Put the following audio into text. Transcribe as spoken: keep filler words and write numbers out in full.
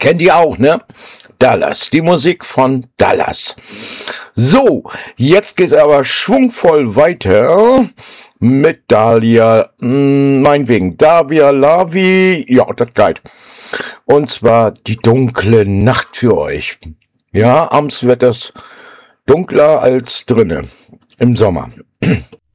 Kennt ihr auch, ne? Dallas, die Musik von Dallas. So, jetzt geht's aber schwungvoll weiter mit Dahlia, mh, meinetwegen, Davia Lavi, ja, das geht. Und zwar die dunkle Nacht für euch. Ja, abends wird das dunkler als drinnen im Sommer.